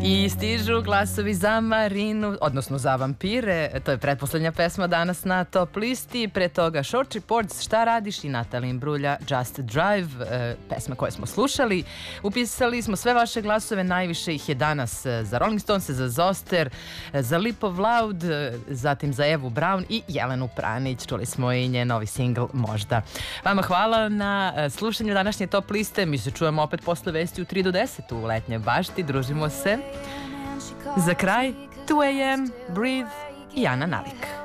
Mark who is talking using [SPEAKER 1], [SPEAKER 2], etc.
[SPEAKER 1] I stižu glasovi za Marinu, odnosno za vampire. To je pretposlednja pesma danas na top listi. Pre toga Short Reports, Šta radiš, i Natalin Brulja, Just Drive, pesma koje smo slušali. Upisali smo sve vaše glasove, najviše ih je danas za Rolling Stones, za Zoster, za Lipov Loud, zatim za Evu Brown i Jelenu Pranić. Čuli smo i njen novi singl Možda. Vama hvala na slušanju današnje top liste. Mi se čujemo opet posle vesti u 3 do 10 u Letnjoj bašti. Družimo se. Za kraj 2AM, Breathe i Ana Nalik.